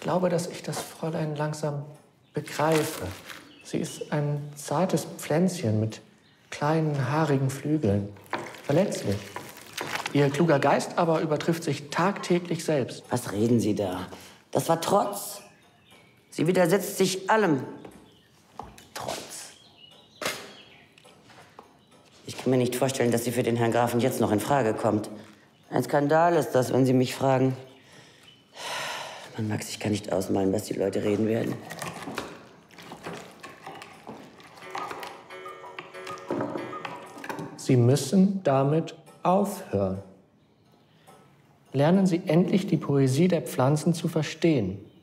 glaube, dass ich das Fräulein langsam begreife. Sie ist ein zartes Pflänzchen mit kleinen, haarigen Flügeln. Verletzlich. Ihr kluger Geist aber übertrifft sich tagtäglich selbst. Was reden Sie da? Das war Trotz. Sie widersetzt sich allem. Trotz. Ich kann mir nicht vorstellen, dass sie für den Herrn Grafen jetzt noch in Frage kommt. Ein Skandal ist das, wenn Sie mich fragen. Man mag sich gar nicht ausmalen, was die Leute reden werden. Sie müssen damit aufhören. Lernen Sie endlich die Poesie der Pflanzen zu verstehen.